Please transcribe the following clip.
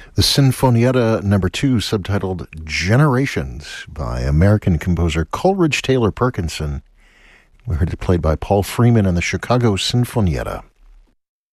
The Sinfonietta Number 2, subtitled Generations, by American composer Coleridge Taylor Perkinson. We heard it played by Paul Freeman and the Chicago Sinfonietta.